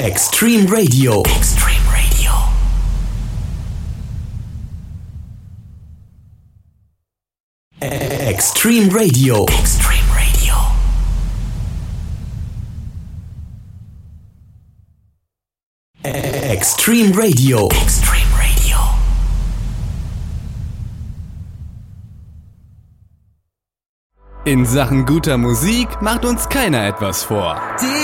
Extreme Radio. Extreme Radio. Extreme Radio. Extreme Radio. Extreme Radio. Extreme Radio. In Sachen guter Musik macht uns keiner etwas vor.